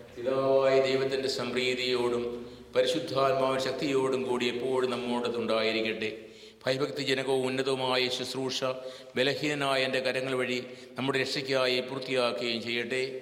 പിതാവായ ദൈവത്തിൻ്റെ സംപ്രീതിയോടും പരിശുദ്ധാത്മാവിൻ്റെ ശക്തിയോടും കൂടി എപ്പോഴും നമ്മോടതുണ്ടായിരിക്കട്ടെ. ഭയഭക്തിജനകവും ഉന്നതവുമായ ശുശ്രൂഷ ബലഹീനനായ എൻ്റെ കരങ്ങൾ വഴി നമ്മുടെ രക്ഷയ്ക്കായി പൂർത്തിയാക്കുകയും ചെയ്യട്ടെ.